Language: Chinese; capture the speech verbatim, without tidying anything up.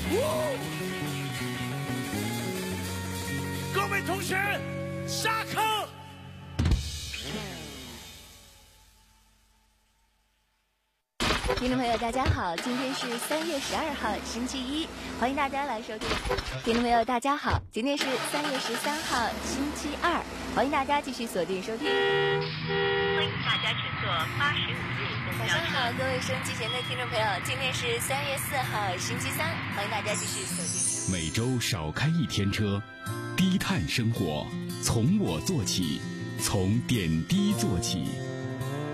各位同学，下课。 听众朋友大家好，今天是三月十二号星期一，欢迎大家来收听。听众朋友大家好，今天是三月十三号星期二，欢迎大家继续锁定收听。 欢迎大家乘坐八十五路公交车。 晚上好，各位收音机前的听众朋友，今天是三月四号星期三，欢迎大家继续锁定。 每周少开一天车，低碳生活从我做起，从点滴做起。